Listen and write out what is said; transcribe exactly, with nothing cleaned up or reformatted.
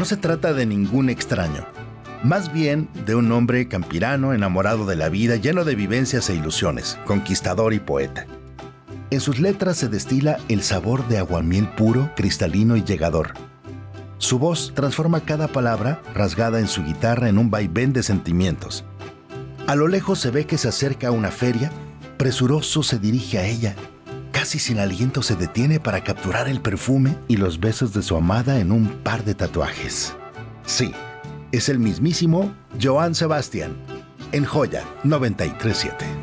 no se trata de ningún extraño, más bien de un hombre campirano enamorado de la vida, lleno de vivencias e ilusiones, conquistador y poeta. En sus letras se destila el sabor de aguamiel puro, cristalino y llegador. Su voz transforma cada palabra rasgada en su guitarra en un vaivén de sentimientos. A lo lejos se ve que se acerca a una feria, presuroso se dirige a ella. Casi sin aliento se detiene para capturar el perfume y los besos de su amada en un par de tatuajes. Sí, es el mismísimo Johann Sebastian, en Joya noventa y tres punto siete.